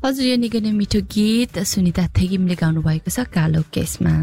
हजुर यो निकै नै मिठो गीत सुनिता थेगिमले गाउनु भएको छ कालो केसमा।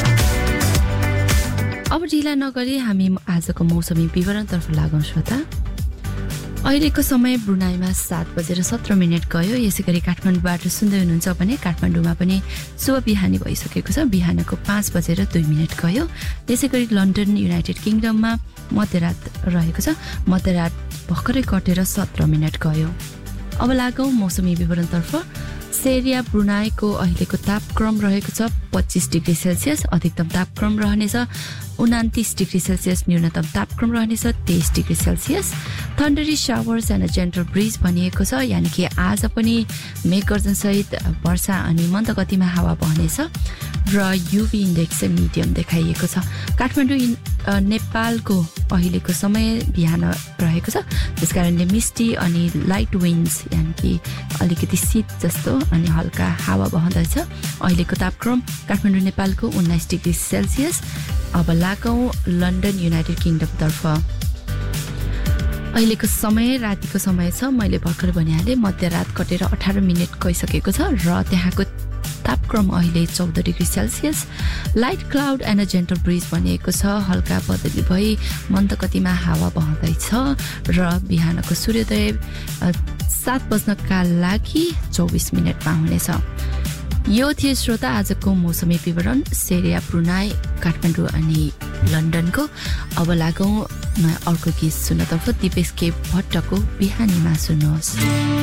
अब ढिला नगरी हामी आजको मौसमी विवरणतर्फ लागौं श्रोता। अहिलेको समय ब्रुनाईमा 7:17 गयो। यसैगरी काठमाडौँबाट सुन्दै हुनुहुन्छ भने काठमाडौँमा पनि शुभ बिहानी भइसकेको छ। बिहानको 5:02 गयो। यसैगरी लन्डन युनाइटेड किङडममा मध्यरात रहेको छ। मध्यरात भर्खरै कटेर 17 मिनेट गयो। अब लागौं मौसमी विवरणतर्फ। सेरिया ब्रुनाईको अहिलेको तापक्रम रहेको छ 25 डिग्री सेल्सियस। अधिकतम तापक्रम रहनेछ 29 डिग्री सेल्सियस। न्यूनतम तापक्रम रहनेछ 23 degree Celsius. थन्डरी showers and gentle bridge भनिएको छ, यानि कि आज पनि मेघगर्जनसहित वर्षा अनि मन्द गतिमा हावा बहनेछ र युभी इन्डेक्स चाहिँ मिडियम देखाइएको छ। काठमाडौँ नेपालको अहिलेको समय बिहान रहेको छ, त्यसकारणले मिस्टी अनि लाइट विन्ड्स यानि कि अलिकति शीत जस्तो अनि हल्का हावा बहँदैछ। अहिलेको तापक्रम काठमाडौँ नेपालको 19 डिग्री सेल्सियस। अब लागौं लन्डन युनाइटेड किङडमतर्फ। अहिलेको समय रातिको समय छ। मैले भर्खर भनिहालेँ मध्यरात कटेर 18 मिनेट गइसकेको छ र त्यहाँको तापक्रम अहिले 14 degree Celsius. Light cloud and a gentle bridge भनिएको छ। हल्का बदली भई मन्द गतिमा हावा बहँदैछ र बिहानको सूर्योदय 7 बज्नका लागि 24 मिनेटमा हुनेछ। यो थिए श्रोता आजको मौसमी विवरण सेरिया ब्रुनाई काठमाडौँ अनि लन्डनको। अब लागौं अर्को गीत सुन्नतर्फ। दिपेश के भट्टको बिहानीमा सुन्नुहोस्।